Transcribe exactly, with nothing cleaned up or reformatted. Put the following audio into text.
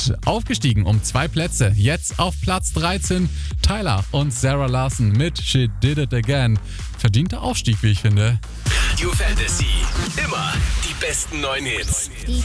Und aufgestiegen um zwei Plätze. Jetzt auf Platz dreizehn Tyler und Sarah Larson mit She Did It Again. Verdienter Aufstieg, wie ich finde. Radio Fantasy. Immer die besten neuen Hits. Die